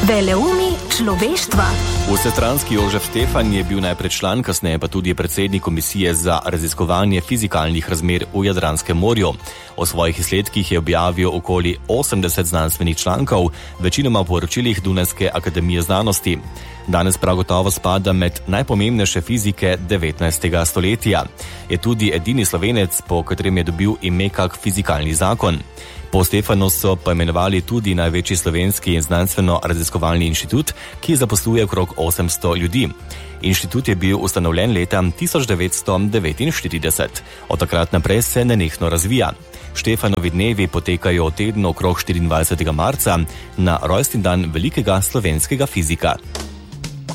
Veleumi človeštva. Vsestranski Jožef Stefan je bil najprej član, kasneje pa tudi predsednik komisije za raziskovanje fizikalnih razmer v Jadranskem morju. O svojih izsledkih je objavil okoli 80 znanstvenih člankov, večinoma v poročilih Dunajske akademije znanosti. Danes prav gotovo spada med najpomembnejše fizike 19. stoletja. Je tudi edini Slovenec, po katerem je dobil ime kak fizikalni zakon. Po Stefanu so pa imenovali tudi največji slovenski znanstveno-raziskovalni inštitut, ki zaposluje okrog 800 ljudi. Inštitut je bil ustanovljen leta 1949. Od takrat naprej se nenehno razvija. Štefanovi dnevi potekajo v tednu okrog 24. marca na rojstni dan velikega slovenskega fizika.